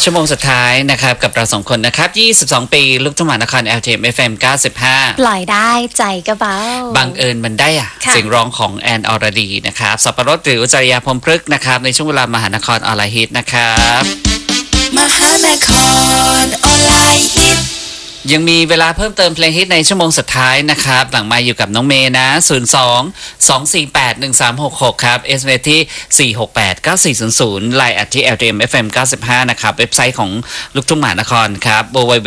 ชั่วโมงสุดท้ายนะครับกับเรา2คนนะครับ22ปีลูกทุ่งมหานคร LTM FM 95 ปล่อยได้ใจก็เบาบังเอิญมันได้เสียงร้องของแอนอรดีนะครับสับปะรดหรือจริยาพรหมพฤกษ์นะครับในช่วงเวลามหานครออนไลน์ฮิตนะครับมหานครออนไลน์ฮิตยังมีเวลาเพิ่มเติมเพลงฮิตในชั่วโมงสุดท้ายนะครับหลังมาอยู่กับน้องเมย์นะ02-248-1366ครับ SMS ที่468-9400 Line ที่ LTM FM 95นะครับเว็บไซต์ของลูกทุ่งมหานครครับ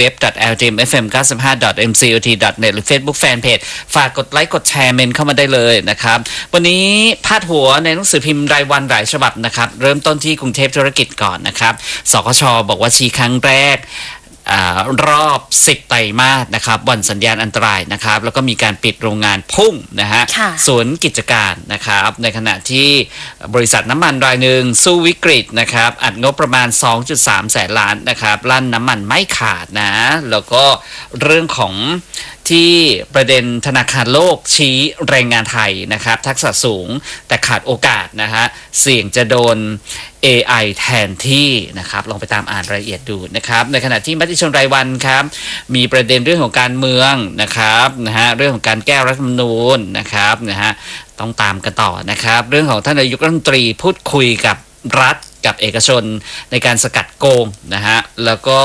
www.ltmfm95.mcot.net หรือ Facebook Fanpage ฝากกดไลค์กดแชร์เมนเข้ามาได้เลยนะครับวันนี้พาดหัวในหนังสือพิมพ์รายวันหลายฉบับนะครับเริ่มต้นที่กรุงเทพธุรกิจก่อนนะครับสคช.บอกว่าชี้ครั้งแรกรอบ10ไตรมาสนะครับวันสัญญาณอันตรายนะครับแล้วก็มีการปิดโรงงานพุ่งนะฮะศูนย์กิจการนะครับในขณะที่บริษัทน้ำมันรายหนึ่งสู้วิกฤตนะครับอัดงบประมาณ 2.3 แสนล้านนะครับลั่นน้ำมันไม่ขาดนะแล้วก็เรื่องของที่ประเด็นธนาคารโลกชี้แรงงานไทยนะครับทักษะสูงแต่ขาดโอกาสนะฮะเสี่ยงจะโดน AI แทนที่นะครับลองไปตามอ่านรายละเอียดดูนะครับในขณะที่มติชนรายวันครับมีประเด็นเรื่องของการเมืองนะครับนะฮะเรื่องของการแก้รัฐธรรมนูญนะครับนะฮะต้องตามกันต่อนะครับเรื่องของท่านนายกรัฐมนตรีพูดคุยกับรัฐกับเอกชนในการสกัดโกงนะฮะแล้วก็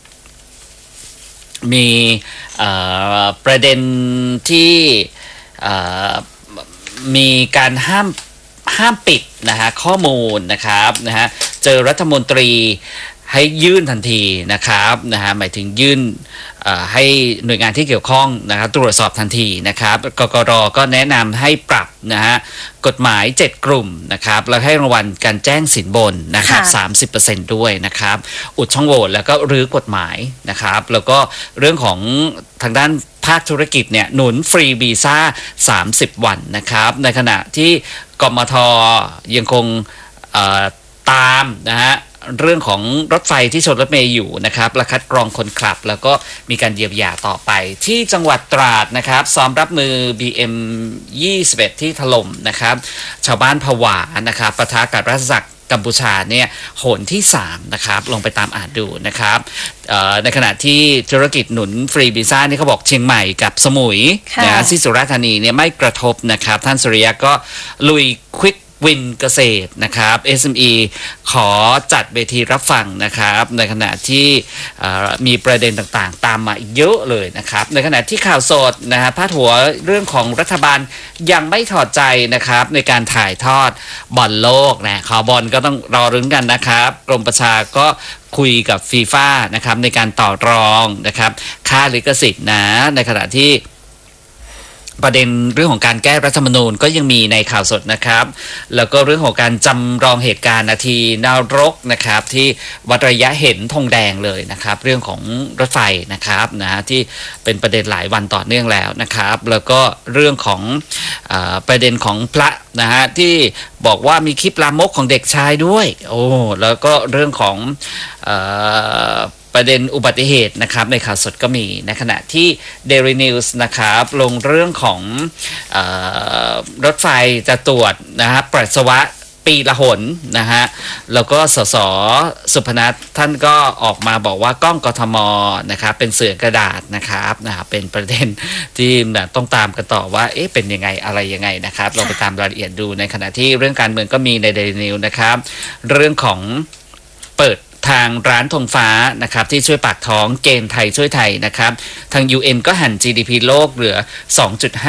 มีประเด็นที่มีการห้ามปิดนะฮะข้อมูลนะครับนะฮะเจอรัฐมนตรีให้ยื่นทันทีนะครับนะฮะหมายถึงยื่นให้หน่วยงานที่เกี่ยวข้องนะครับตรวจสอบทันทีนะครับกกร.ก็แนะนำให้ปรับนะฮะกฎหมาย7กลุ่มนะครับแล้วให้รางวัลการแจ้งสินบนนะครับ 30% ด้วยนะครับอุดช่องโหว่แล้วก็รื้อกฎหมายนะครับแล้วก็เรื่องของทางด้านภาคธุรกิจเนี่ยหนุนฟรีวีซ่า30 วันนะครับในขณะที่กมท.ยังคงตามนะฮะเรื่องของรถไฟที่ชนรถเมล์อยู่นะครับและคัดกรองคนขับแล้วก็มีการเยียวยาต่อไปที่จังหวัดตราดนะครับซ้อมรับมือ BM21 ที่ถล่มนะครับชาวบ้านผวานะครับปะทะกับราชสักกัมพูชาเนี่ยโหนที่3นะครับลงไปตามอ่านดูนะครับในขณะที่ธุรกิจหนุนฟรีวีซ่านี่เขาบอกเชียงใหม่กับสมุยนะที่สุราษฎร์ธานีเนี่ยไม่กระทบนะครับท่านสุริยะก็ลุยควิกวินเกษตรนะครับ SME ขอจัดเวทีรับฟังนะครับในขณะที่มีประเด็นต่างๆตามมาอีกเยอะเลยนะครับในขณะที่ข่าวสดนะฮะพาดหัวเรื่องของรัฐบาลยังไม่ถอดใจนะครับในการถ่ายทอดบอลโลกนะขอบอลก็ต้องรอรุ้นกันนะครับกรมประชาก็คุยกับฟีฟ่านะครับในการต่อรองนะครับค่าลิขสิทธิ์นะในขณะที่ประเด็นเรื่องของการแก้รัฐธรรมนูญก็ยังมีในข่าวสดนะครับแล้วก็เรื่องของการจำลองเหตุการณ์นาทีนรกนะครับที่วัดระยะเห็นธงแดงเลยนะครับเรื่องของรถไฟนะครับนะที่เป็นประเด็นหลายวันต่อเนื่องแล้วนะครับแล้วก็เรื่องของประเด็นของพระนะฮะที่บอกว่ามีคลิปลามกของเด็กชายด้วยแล้วก็เรื่องของประเด็นอุบัติเหตุนะครับในข่าวสดก็มีในขณะที่ Daily News นะครับลงเรื่องของรถไฟจะตรวจนะฮะปัสสาวะปีละหนนะฮะแล้วก็สส.สุพนัทท่านก็ออกมาบอกว่ากล้องกทม.นะครับเป็นเสือกระดาษนะครับเป็นประเด็นที่ต้องตามกันต่อว่าเป็นยังไงอะไรยังไงนะครับลองไปตามรายละเอียดดูในขณะที่เรื่องการเมืองก็มีใน Daily News นะครับเรื่องของเปิดทางร้านธงฟ้านะครับที่ช่วยปากท้องเกณฑ์ไทยช่วยไทยนะครับทาง UN ก็หั่น GDP โลกเหลือ 2.5